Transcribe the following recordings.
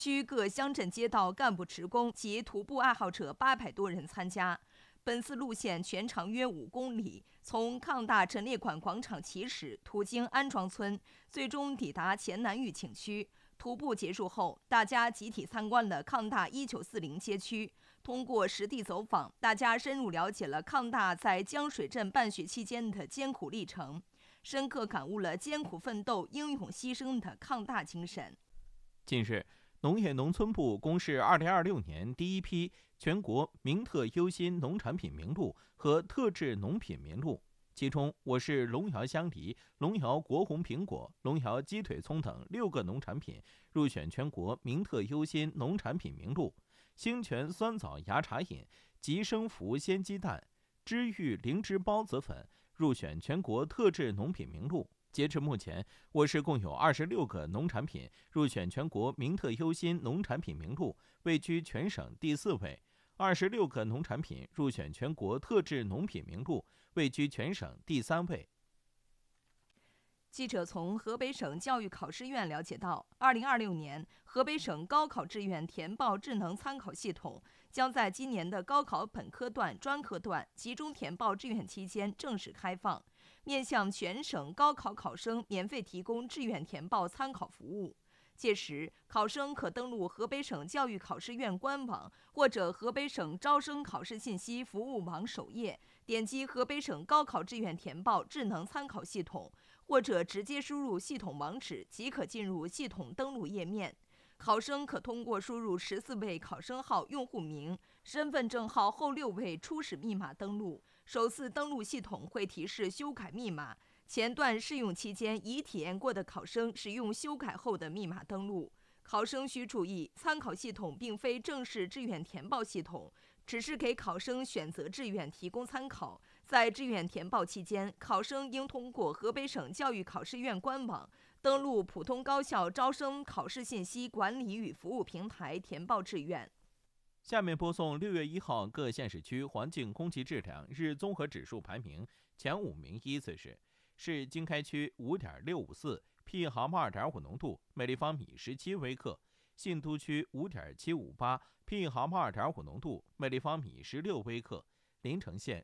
区各乡镇街道干部职工及徒步爱好者800多人参加。本次路线全长约5公里，从抗大陈列馆广场起始，途经安庄村，最终抵达黔南峪景区。徒步结束后，大家集体参观了抗大1940街区。通过实地走访，大家深入了解了抗大在江水镇办学期间的艰苦历程，深刻感悟了艰苦奋斗、英勇牺牲的抗大精神。 近日，农业农村部公示2026年第一批全国名特优新农产品名录和特质农品名录，其中我市龙窑香梨、龙窑国红苹果、龙窑鸡腿葱等6个农产品入选全国名特优新农产品名录，兴全酸枣芽茶饮、吉生福鲜鸡蛋、知玉灵芝孢子粉入选全国特质农品名录。截至目前，我市共有26个农产品入选全国名特优新农产品名录，位居全省第4位；26个农产品入选全国特质农品名录，位居全省第3位。 记者从河北省教育考试院了解到，2026年河北省高考志愿填报智能参考系统将在今年的高考本科段、专科段集中填报志愿期间正式开放，面向全省高考考生免费提供志愿填报参考服务。届时，考生可登录河北省教育考试院官网或者河北省招生考试信息服务网首页，点击河北省高考志愿填报智能参考系统，或者直接输入系统网址即可进入系统登录页面。考生可通过输入14位考生号用户名、身份证号后6位初始密码登录。首次登录系统会提示修改密码，前段试用期间已体验过的考生使用修改后的密码登录。考生需注意，参考系统并非正式志愿填报系统，只是给考生选择志愿提供参考。在志愿填报期间，考生应通过河北省教育考试院官网登录普通高校招生考试信息管理与服务平台填报志愿。 下面播送6月1号各县市区环境空气质量日综合指数排名，前5名依次是经开区5.654 ，PM 2.5浓度每立方米17微克；信都区5.758 ，PM 2.5浓度每立方米16微克；临城县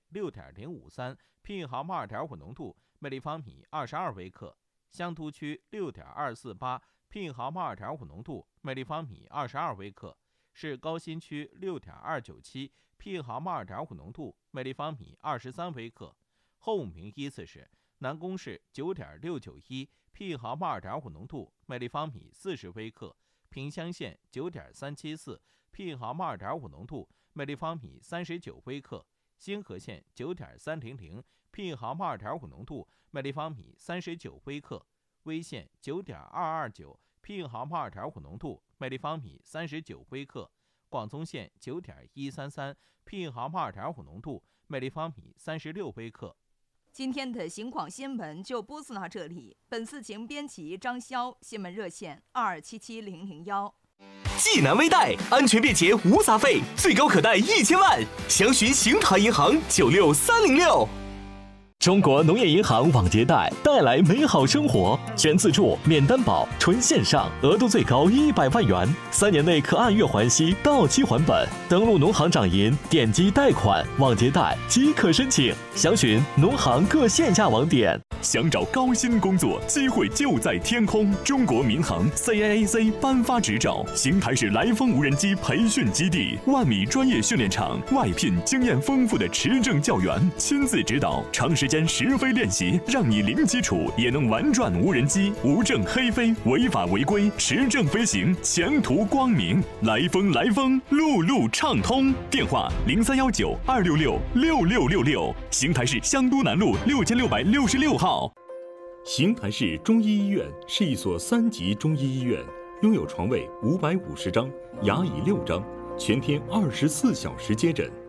6.053 ，PM 2.5浓度每立方米22微克；香都区6.248 ，PM 2.5浓度每立方米22微克；市高新区6.297 ，PM 2.5浓度每立方米23微克。后5名依次是南宫市9.691 ，PM 2.5浓度每立方米40微克；萍乡县9.374 ，PM 2.5浓度每立方米39微克；兴和县9.300 ，PM 2.5浓度每立方米39微克；威县9.229 ，PM 2.5浓度每立方米39微克；广宗县9.133 ，PM 2.5浓度每立方米36微克。 今天的行广新闻就播送到这里。本次节目编辑张潇，新闻热线2277001。 济南微贷安全便捷无杂费，最高可贷1000万，详询邢台银行96306。中国农业银行网结贷带来美好生活，全自助、免担保、纯线上，额度最高100万元，3年内可按月还息，到期还本。登录农行掌银，点击贷款、网结贷即可申请，详询农行各线下网点。想找高薪工作，机会就在天空。中国民航 CAAC 颁发执照，邢台市来风无人机培训基地，万米专业训练场，外聘经验丰富的持证教员，亲自指导，长时间实飞练习，让你零基础也能玩转无人机，无证黑飞，违法违规，持证飞行，前途光明。来风，路路畅通。电话0319-266-6666，邢台市香都南路6666号。 邢台市中医医院是一所3级中医医院，拥有床位550张，牙椅6张，全天24小时接诊。